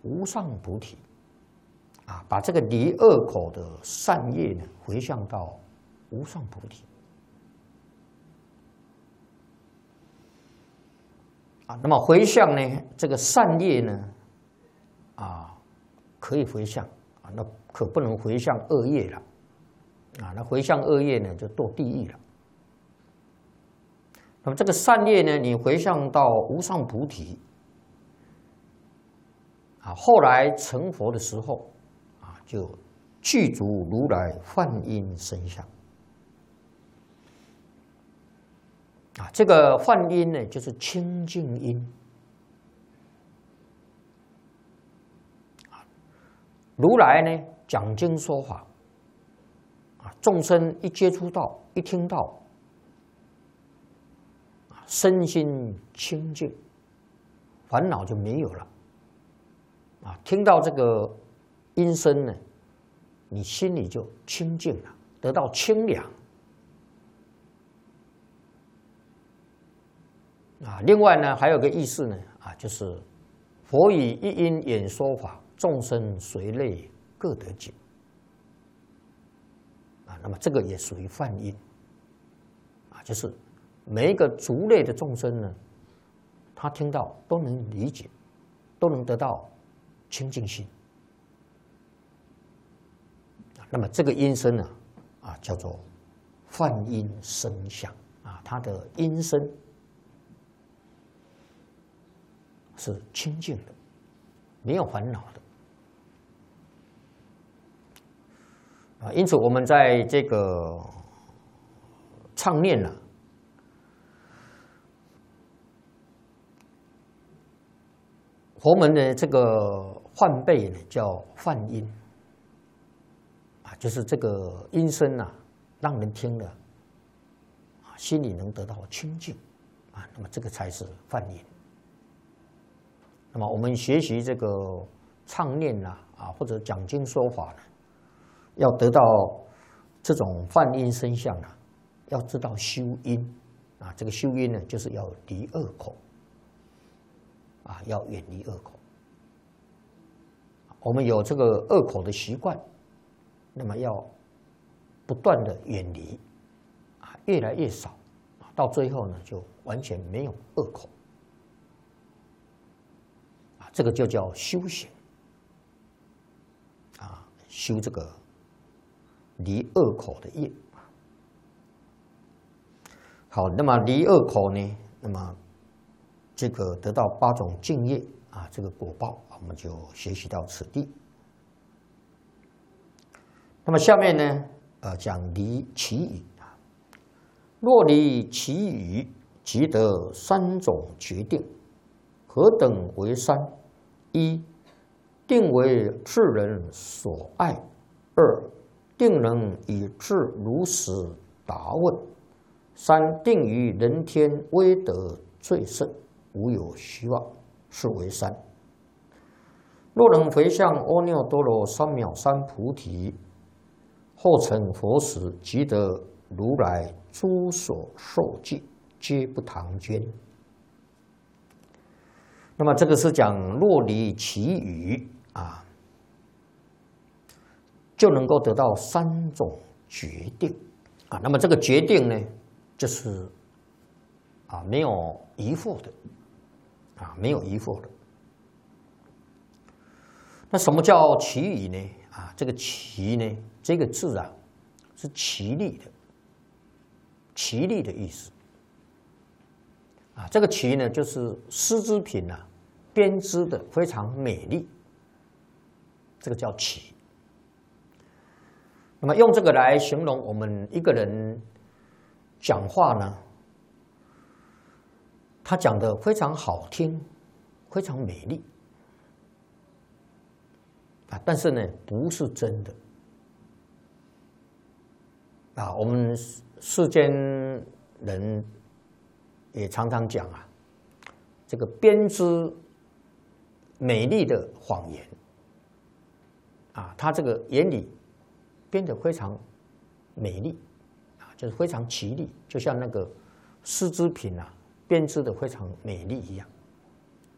无上菩提，把这个离恶口的善业呢回向到无上菩提。那么回向呢，这个善业呢，可以回向那可不能回向恶业了，那回向恶业呢就堕地狱了。那么这个善业呢，你回向到无上菩提，后来成佛的时候，就具足如来梵音声相。这个梵音呢，就是清净音。如来呢讲经说法，众生一接触到、一听到，身心清净，烦恼就没有了。听到这个音声呢，你心里就清净了，得到清凉。另外呢，还有个意思呢，就是佛以一音演说法，众生随类各得解。那么这个也属于梵音，就是每一个族类的众生呢，他听到都能理解，都能得到清净心。那么这个音声呢，叫做梵音声相它的音声是清净的，没有烦恼的因此我们在这个唱念佛门的这个梵呗呢，叫梵音就是这个音声让人听了心里能得到清净那么这个才是梵音。那么我们学习这个唱念或者讲经说法呢，要得到这种梵音声相要知道修音这个修音呢，就是要离恶口要远离恶口。我们有这个恶口的习惯，那么要不断的远离越来越少到最后呢，就完全没有恶口这个就叫修行修这个离恶口的业。好，那么离恶口呢，那么这个得到8种净业这个果报，我们就学习到此地。那么下面呢，讲离其语若离其语，即得3种决定，何等为3？一、定为智人所爱；二、定能以智如实答问；三、定于人天威德最胜，无有虚妄，是为3。若能回向阿耨多罗三藐三菩提，后成佛时，即得如来诸所受记，皆不唐捐。那么这个是讲若离其语就能够得到3种决定那么这个决定呢，就是没有疑惑的没有疑惑的。那什么叫其语呢？这个其呢，这个字是其力的，其力的意思这个其呢，就是丝织品编织的非常美丽，这个叫其。那么用这个来形容我们一个人讲话呢，他讲的非常好听，非常美丽但是呢，不是真的我们世间人也常常讲这个编织美丽的谎言他这个言语编得非常美丽就是非常奇丽，就像那个丝织品编织的非常美丽一样